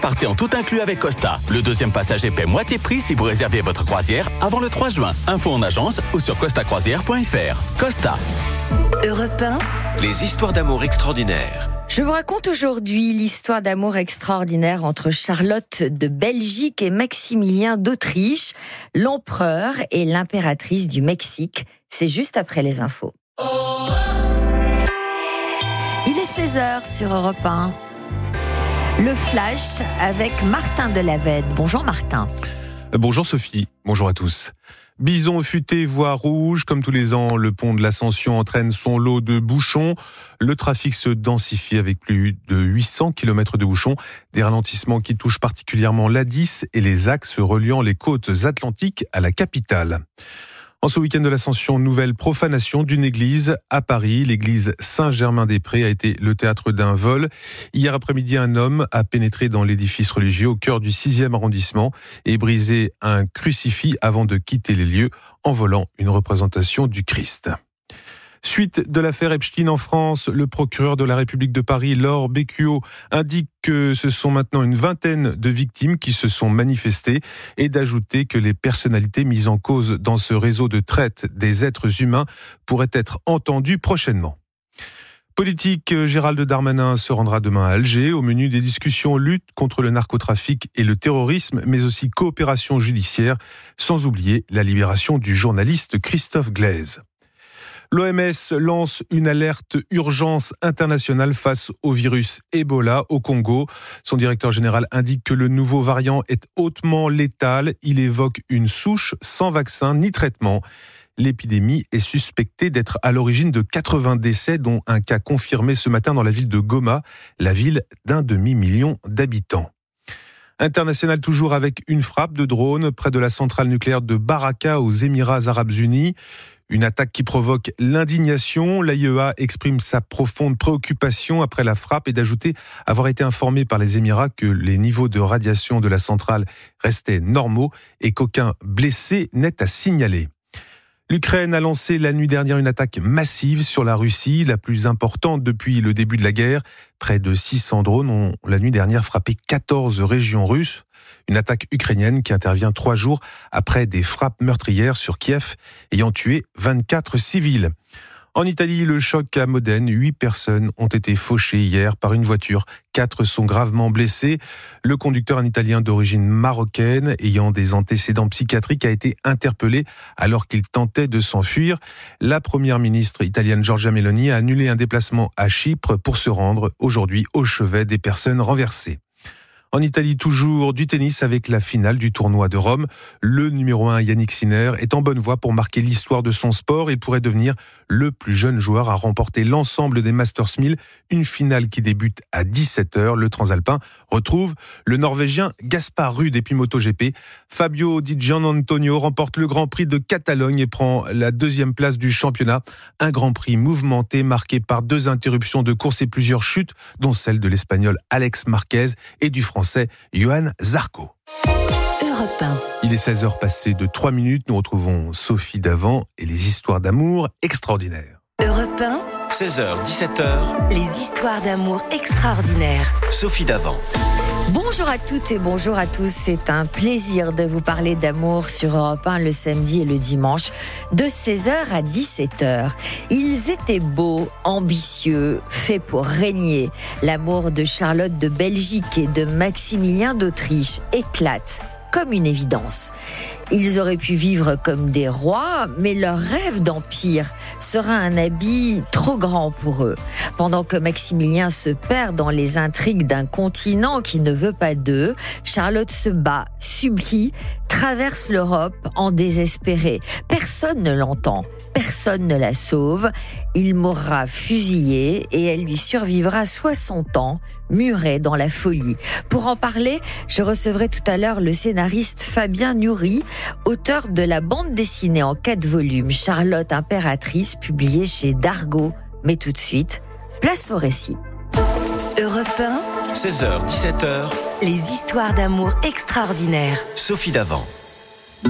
Partez en tout inclus avec Costa. Le deuxième passager paie moitié prix si vous réservez votre croisière avant le 3 juin. Info en agence ou sur costacroisière.fr. Costa. Europe 1. Les histoires d'amour extraordinaires. Je vous raconte aujourd'hui l'histoire d'amour extraordinaire entre Charlotte de Belgique et Maximilien d'Autriche, l'empereur et l'impératrice du Mexique. C'est juste après les infos. Il est 16h sur Europe 1. Le Flash avec Martin Delavède. Bonjour Martin. Bonjour Sophie, bonjour à tous. Bison futé, voie rouge. Comme tous les ans, le pont de l'Ascension entraîne son lot de bouchons. Le trafic se densifie avec plus de 800 km de bouchons. Des ralentissements qui touchent particulièrement l'A10 et les axes reliant les côtes atlantiques à la capitale. En ce week-end de l'Ascension, nouvelle profanation d'une église à Paris. L'église Saint-Germain-des-Prés a été le théâtre d'un vol. Hier après-midi, un homme a pénétré dans l'édifice religieux au cœur du 6e arrondissement et brisé un crucifix avant de quitter les lieux en volant une représentation du Christ. Suite de l'affaire Epstein en France, le procureur de la République de Paris, Laure Beccuot, indique que ce sont maintenant une vingtaine de victimes qui se sont manifestées et d'ajouter que les personnalités mises en cause dans ce réseau de traite des êtres humains pourraient être entendues prochainement. Politique, Gérald Darmanin se rendra demain à Alger au menu des discussions lutte contre le narcotrafic et le terrorisme, mais aussi coopération judiciaire, sans oublier la libération du journaliste Christophe Glaise. L'OMS lance une alerte urgence internationale face au virus Ebola au Congo. Son directeur général indique que le nouveau variant est hautement létal. Il évoque une souche sans vaccin ni traitement. L'épidémie est suspectée d'être à l'origine de 80 décès, dont un cas confirmé ce matin dans la ville de Goma, la ville d'1 demi-million d'habitants. International toujours avec une frappe de drone près de la centrale nucléaire de Baraka aux Émirats Arabes Unis. Une attaque qui provoque l'indignation. L'AIEA exprime sa profonde préoccupation après la frappe et d'ajouter avoir été informé par les Émirats que les niveaux de radiation de la centrale restaient normaux et qu'aucun blessé n'est à signaler. L'Ukraine a lancé la nuit dernière une attaque massive sur la Russie, la plus importante depuis le début de la guerre. Près de 600 drones ont la nuit dernière frappé 14 régions russes. Une attaque ukrainienne qui intervient 3 jours après des frappes meurtrières sur Kiev ayant tué 24 civils. En Italie, le choc à Modène, 8 personnes ont été fauchées hier par une voiture. 4 sont gravement blessés. Le conducteur, un Italien d'origine marocaine, ayant des antécédents psychiatriques, a été interpellé alors qu'il tentait de s'enfuir. La première ministre italienne Giorgia Meloni a annulé un déplacement à Chypre pour se rendre aujourd'hui au chevet des personnes renversées. En Italie, toujours du tennis avec la finale du tournoi de Rome. Le numéro 1, Yannick Sinner, est en bonne voie pour marquer l'histoire de son sport et pourrait devenir le plus jeune joueur à remporter l'ensemble des Masters 1000. Une finale qui débute à 17h. Le Transalpin retrouve le Norvégien Gaspard Ruud. Et puis MotoGP, Fabio Di Giannantonio remporte le Grand Prix de Catalogne et prend la 2e place du championnat. Un Grand Prix mouvementé, marqué par 2 interruptions de course et plusieurs chutes, dont celle de l'Espagnol Alex Marquez et du Français Johan Zarco. Europe 1. Il est 16h passé de 3 minutes. Nous retrouvons Sophie Davant et les histoires d'amour extraordinaires. Europe 1. 16h, 17h. Les histoires d'amour extraordinaires. Sophie Davant. Bonjour à toutes et bonjour à tous. C'est un plaisir de vous parler d'amour sur Europe 1 le samedi et le dimanche de 16h à 17h. Ils étaient beaux, ambitieux, faits pour régner. L'amour de Charlotte de Belgique et de Maximilien d'Autriche éclate comme une évidence. Ils auraient pu vivre comme des rois, mais leur rêve d'empire sera un habit trop grand pour eux. Pendant que Maximilien se perd dans les intrigues d'un continent qui ne veut pas d'eux, Charlotte se bat, supplie, traverse l'Europe en désespérée. Personne ne l'entend, personne ne la sauve. Il mourra fusillé et elle lui survivra 60 ans, murée dans la folie. Pour en parler, je recevrai tout à l'heure le scénariste Fabien Nury, auteur de la bande dessinée en 4 volumes Charlotte impératrice, publiée chez Dargaud. Mais tout de suite, place au récit. Europe 1, 16h, 17h. les histoires d'amour extraordinaires. Sophie Davant.